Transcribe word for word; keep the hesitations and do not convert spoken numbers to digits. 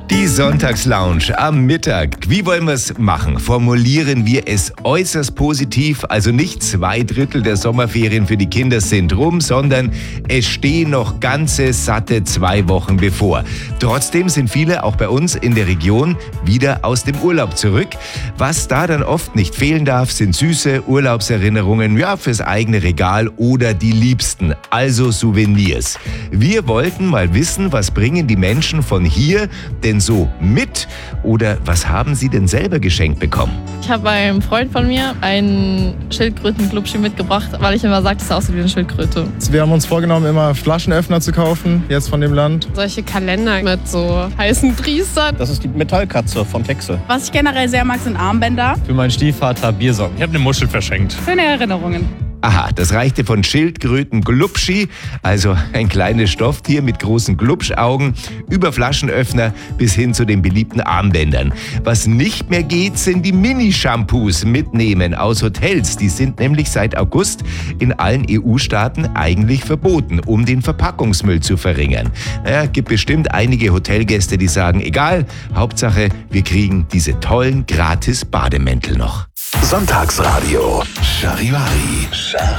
Die Sonntagslounge am Mittag. Wie wollen wir es machen? Formulieren wir es äußerst positiv. Also nicht zwei Drittel der Sommerferien für die Kinder sind rum, sondern es stehen noch ganze satte zwei Wochen bevor. Trotzdem sind viele auch bei uns in der Region wieder aus dem Urlaub zurück. Was da dann oft nicht fehlen darf, sind süße Urlaubserinnerungen, ja, fürs eigene Regal oder die Liebsten, also Souvenirs. Wir wollten mal wissen, was bringen die Menschen von hier denn so mit oder was haben sie denn selber geschenkt bekommen? Ich habe einem Freund von mir einen Schildkröten-Glubschi mitgebracht, weil ich immer sage, es aussieht wie eine Schildkröte. Wir haben uns vorgenommen, immer Flaschenöffner zu kaufen, jetzt von dem Land. Solche Kalender mit so heißen Priestern. Das ist die Metallkatze von Texel. Was ich generell sehr mag, sind Armbänder. Für meinen Stiefvater Biersocken. Ich habe eine Muschel verschenkt. Schöne Erinnerungen. Aha, das reichte von Schildkröten Glubschi, also ein kleines Stofftier mit großen Glubschaugen, über Flaschenöffner bis hin zu den beliebten Armbändern. Was nicht mehr geht, sind die Mini-Shampoos mitnehmen aus Hotels. Die sind nämlich seit August in allen E U-Staaten eigentlich verboten, um den Verpackungsmüll zu verringern. Naja, gibt bestimmt einige Hotelgäste, die sagen, egal, Hauptsache, wir kriegen diese tollen gratis Bademäntel noch. Sonntagsradio Charivari.